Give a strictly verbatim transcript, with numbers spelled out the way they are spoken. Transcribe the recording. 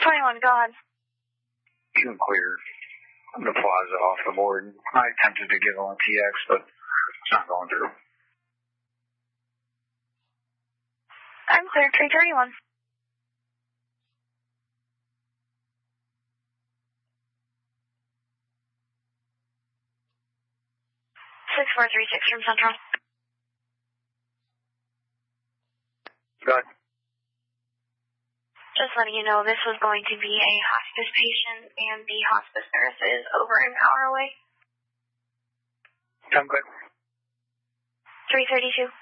twenty-one, go ahead. You can clear the plaza off the board. I attempted to give him a T X, but it's not going through. I'm clear, three thirty-one. six four three six from Central. Good. Just letting you know, this was going to be a hospice patient, and the hospice nurse is over an hour away. I'm good. three thirty-two.